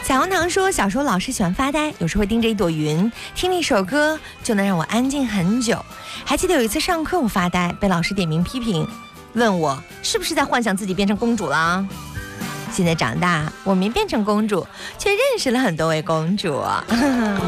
小红糖说，小时候老是喜欢发呆，有时会盯着一朵云，听一首歌就能让我安静很久。还记得有一次上课我发呆，被老师点名批评，问我是不是在幻想自己变成公主了。现在长大，我没变成公主，却认识了很多位公主。